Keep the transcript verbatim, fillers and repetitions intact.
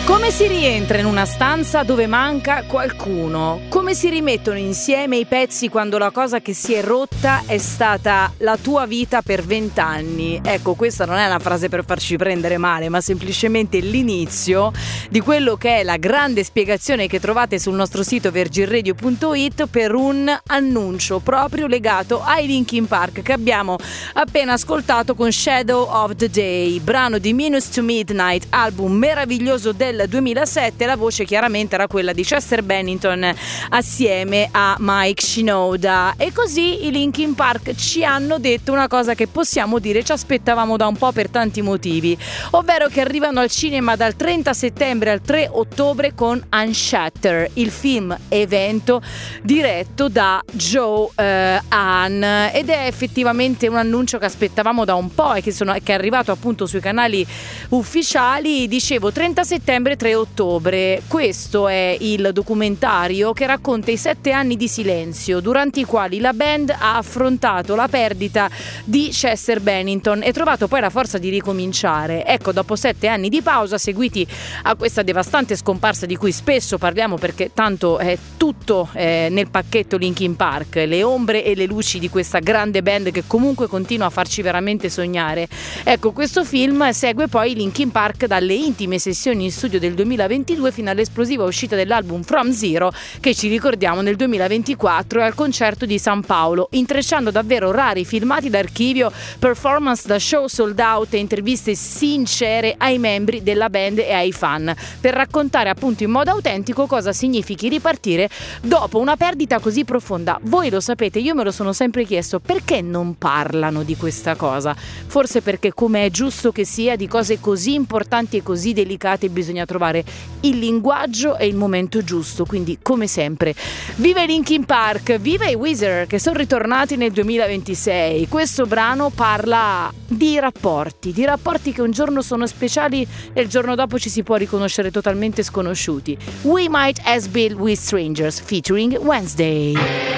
Come si rientra in una stanza dove manca qualcuno? Come si rimettono insieme i pezzi quando la cosa che si è rotta è stata la tua vita per vent'anni? Ecco, questa non è una frase per farci prendere male, ma semplicemente l'inizio di quello che è la grande spiegazione che trovate sul nostro sito virgin radio punto it per un annuncio proprio legato ai Linkin Park che abbiamo appena ascoltato con Shadow of the Day, brano di Minutes to Midnight, album meraviglioso del duemilasette. La voce chiaramente era quella di Chester Bennington assieme a Mike Shinoda, e così i Linkin Park ci hanno detto una cosa che possiamo dire ci aspettavamo da un po' per tanti motivi, ovvero che arrivano al cinema dal trenta settembre al tre ottobre con Unshattered, il film evento diretto da Joe eh, Hahn, ed è effettivamente un annuncio che aspettavamo da un po' e che, sono, che è arrivato appunto sui canali ufficiali. Dicevo trenta settembre tre ottobre, questo è il documentario che racconta i sette anni di silenzio durante i quali la band ha affrontato la perdita di Chester Bennington e trovato poi la forza di ricominciare. Ecco, dopo sette anni di pausa seguiti a questa devastante scomparsa di cui spesso parliamo perché tanto è tutto eh, nel pacchetto Linkin Park, le ombre e le luci di questa grande band che comunque continua a farci veramente sognare. Ecco, questo film segue poi Linkin Park dalle intime sessioni in studio del duemilaventidue fino all'esplosiva uscita dell'album From Zero che ci ricordiamo nel duemilaventiquattro e al concerto di San Paolo, intrecciando davvero rari filmati d'archivio, performance da show sold out e interviste sincere ai membri della band e ai fan per raccontare appunto in modo autentico cosa significhi ripartire dopo una perdita così profonda. Voi lo sapete, io me lo sono sempre chiesto, perché non parlano di questa cosa? Forse perché, come è giusto che sia, di cose così importanti e così delicate bisogna trovare il linguaggio e il momento giusto. Quindi, come sempre, viva i Linkin Park, viva i Weezer che sono ritornati nel duemilaventisei. Questo brano parla di rapporti, di rapporti che un giorno sono speciali e il giorno dopo ci si può riconoscere totalmente sconosciuti. We Might As Build With Strangers featuring Wednesday.